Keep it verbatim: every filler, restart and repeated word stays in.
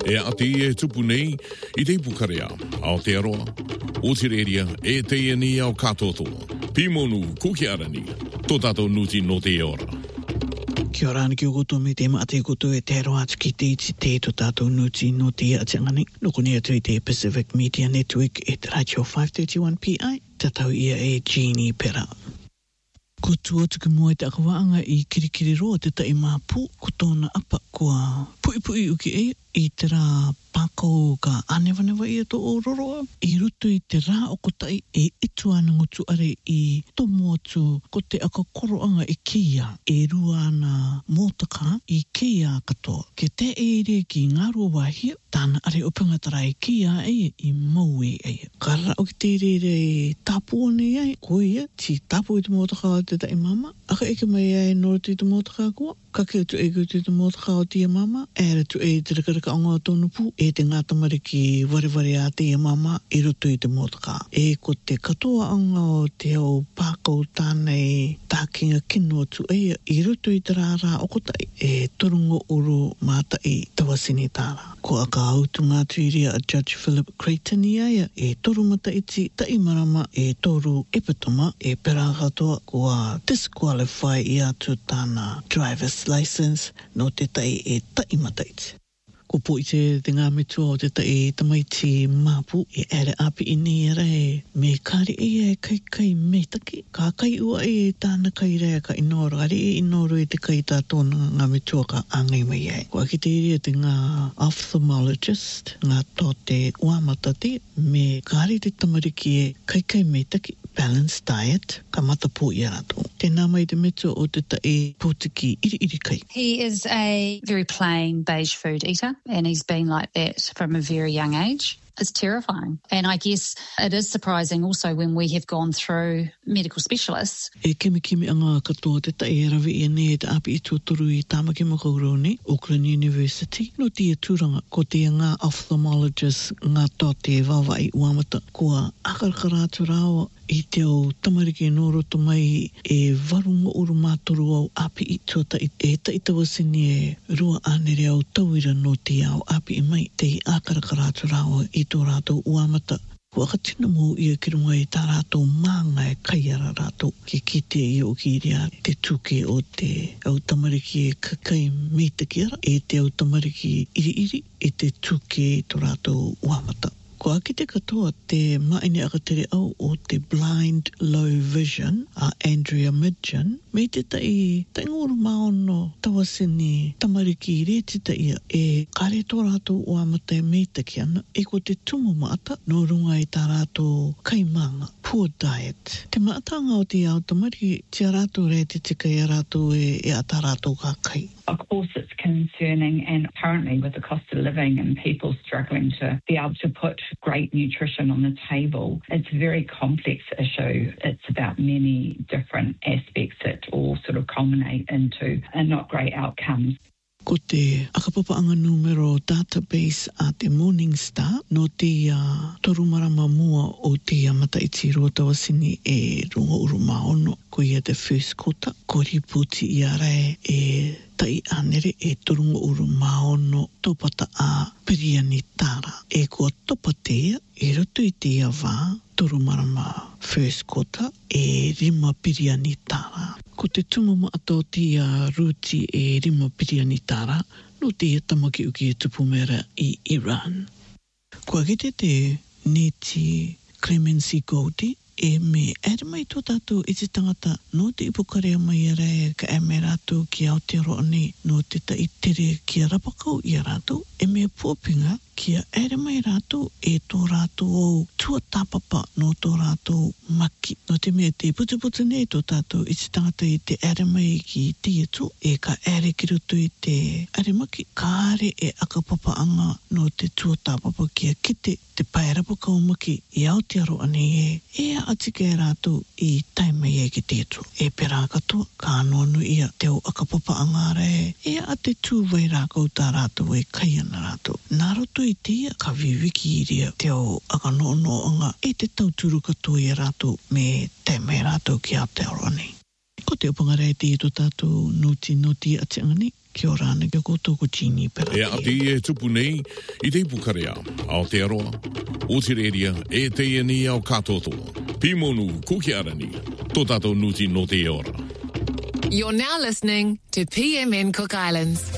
E ati e tupu nei, i te pukarea, Aotearoa, Otireria, e te eni au katotoa. Pimonu, kukiarani, tō tātou nuti no te ora. Kia ora ana ki o koto me te maate koto e te aroa ki te iti te tō tātou nuti no te atangani. Noko ni atu i te Pacific Media Network e te Radio five thirty-one P I, tatau ia e Jeannie Pera. Ko tua tuku mua te akawaanga i kirikiri roa te tai māpū, ko tōna apa kua pui pui uki e i te rā pākau ka anewanewa i ato o roroa. I rutu i te rā o ko tai e itu ana ngotu are i tomo atu ko te akakoroanga i kia e rua ana mōtaka i kia katoa. Ke te e re ki ngārua wahia, tāna are upangatara i kia e i maue e. Ka rā o ki te re re tāpua nei ai, ko ia, ti tāpua i te mōtaka o te tai mama. Aka eke mai ai nora tu i te mōtaka kua. Ka kea tu e tu i te mōtaka o tia mama. Ere tu e te rakaraka onga o tōnu pū. E te ngā tamariki wareware a tia mama i roto i te mōtaka. E ko te katoa anga o te au pākau tānei tākinga kino tu e i roto i te rārā o kotai. E torungo uru māta i tawasini tāra. Ko aka autu ngā tuiria a Judge Philip Creighton i aia. E toru mata iti tai marama e toru epatoma e pera katoa kua disqualify i atu tāna driver's license no te tai e tai mata iti. Ko po i te te ngā metua o te tai tamaiti māpu e ere api ini e rei me kāri e e kai kai me taki. Ka kai ua e tāna kai rea ka inoro. Ari e inoro e te kai tā tōna ngā metua ka angai mai e. Ko aki te iria te ngā ophthalmologist, ngā tō te uamata te me kāri te tamariki e kai kai me taki. Balanced diet, ka mata po i rato. Tēnā mai te metua o te tai pōtiki iri iri kai. He is a very plain beige food eater and he's been like that from a very young age. It's terrifying. And I guess it is surprising also when we have gone through medical specialists. E kemi kemi anga katoa te tai e rawi e ne te api i tuaturu i Tāmaki Makaurau ne, Auckland University. No tia tūranga ko te ngā ophthalmologist ngā tō te wawa i uamata. Kua akarakarātu rāua i te o tamariki no roto mai e warunga uru mātoru au api i tuata i e taitawasini e rua anere au tauira no te au api i mai te akarakarātu rāua i tō rātou uamata. Kua katina mō ia ki runga i tā rātou mānga e kaiara rātou ki kite i o ki rea te tuke o te au tamariki e kakai me te kiara e te au tamariki iri iri e te tuke i tō rātou uamata. Ko aki te katoa te maine akatere au o te blind low vision a Andrea Midgen me te tai taingoru maono tawasini tamariki i reti ta ia e kare tō rātou o amata e me taki ana e ko te tumu maata no runga i tā rātou kaimanga poor diet. Te maatanga o te au tamariki tia rātou reti te kai a rātou e, e a tā rātou ka kai. Of course, it's concerning, and currently with the cost of living and people struggling to be able to put great nutrition on the table, it's a very complex issue. It's about many different aspects that all sort of culminate into uh, not great outcomes. Ko te akapapaanga numero database a te Morningstar no te uh, torumarama mua o te amata i tiro tawasini e runga uru maono ko ia te first quarter ko riputi i arae e tai anere e torunga uru maono topata a Piriani Tara e kua topatea e roto i te awa torumarama first quarter e rima Piriani Tara. Ko te tumama ato te uh, ruti e rima Piriani Tara no te tamaki uki e tupumera i Iran. Kua kite te neti Clemency Goldie e me ere mai tō tātou i te tangata no te ipokarea mai a rea ka e me rātou ki Aotearoa nei no te ta itere ki a rapakau i a rātou e me pōpinga ki a ere mai rātou e tō rātou au tua tāpapa no tō rātou maki. No te mea te putu putu nei tō tātou i te tangata i te ere mai ki te atu e ka ere ki roto i te ere maki ka are e akapapa anga no te tua tāpapa ki a kite te pai rapakau maki i Aotearoa nei e e a atike rātou i taimai e ki te atu. E pera katoa ka anonu ia te o akapapa anga re e a te tūwai rākau tā rātou e kai ana rātou. Nā roto i tia ka viwiki i ria te o akanono anga e te tauturu katoa i rātou me taimai rātou ki Aotearoa nei. Ko te upangare te i tō tātou noti noti ati anga nei. Kia ora ana ki koutou ko Jeannie Pera. E ati e tupu nei, I te Pukarea, Aotearoa, Otireria, e te ni au katoto. Pimonu kukiarani, tō tātou nuti no te ora. You're now listening to P M N Cook Islands.